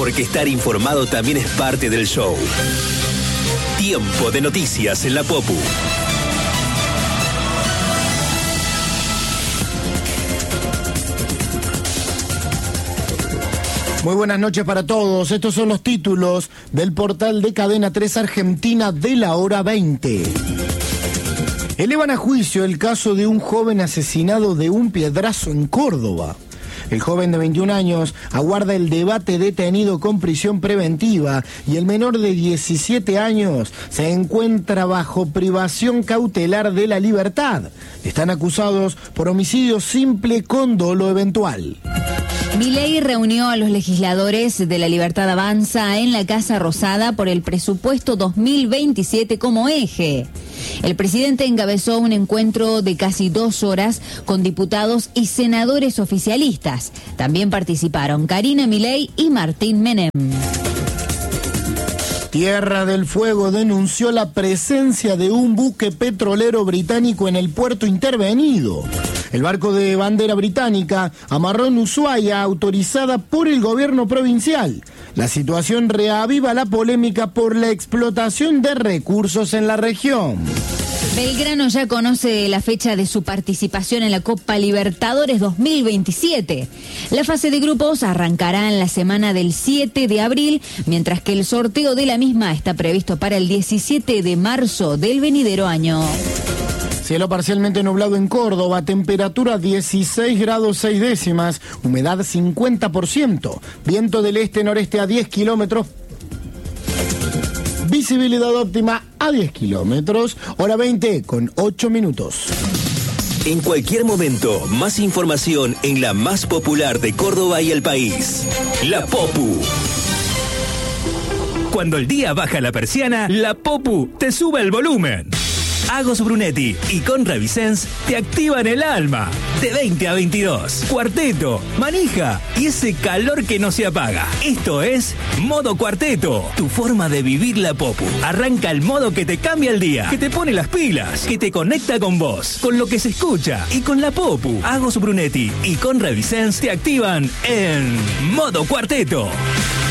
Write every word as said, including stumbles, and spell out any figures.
porque estar informado también es parte del show. Tiempo de noticias en la Popu. Muy buenas noches para todos. Estos son los títulos del portal de Cadena tres Argentina de la hora veinte. Elevan a juicio el caso de un joven asesinado de un piedrazo en Córdoba. El joven de veintiún años aguarda el debate detenido con prisión preventiva y el menor de diecisiete años se encuentra bajo privación cautelar de la libertad. Están acusados por homicidio simple con dolo eventual. Milei reunió a los legisladores de La Libertad Avanza en la Casa Rosada por el presupuesto dos mil veintisiete como eje. El presidente encabezó un encuentro de casi dos horas con diputados y senadores oficialistas. También participaron Karina Milei y Martín Menem. Tierra del Fuego denunció la presencia de un buque petrolero británico en el puerto intervenido. El barco de bandera británica amarró en Ushuaia, autorizada por el gobierno provincial. La situación reaviva la polémica por la explotación de recursos en la región. Belgrano ya conoce la fecha de su participación en la Copa Libertadores dos mil veintisiete. La fase de grupos arrancará en la semana del siete de abril, mientras que el sorteo de la misma está previsto para el diecisiete de marzo del venidero año. Cielo parcialmente nublado en Córdoba, temperatura dieciséis grados seis décimas, humedad cincuenta por ciento, viento del este-noreste a diez kilómetros, visibilidad óptima a diez kilómetros, hora veinte con ocho minutos. En cualquier momento, más información en la más popular de Córdoba y el país. La Popu. Cuando el día baja la persiana, la Popu te sube el volumen. Agos Brunetti y Conra Vicens te activan el alma. De veinte a veintidós. Cuarteto, manija y ese calor que no se apaga. Esto es Modo Cuarteto, tu forma de vivir la Popu. Arranca el modo que te cambia el día, que te pone las pilas, que te conecta con vos, con lo que se escucha y con la Popu. Agos Brunetti y Conra Vicens te activan en Modo Cuarteto.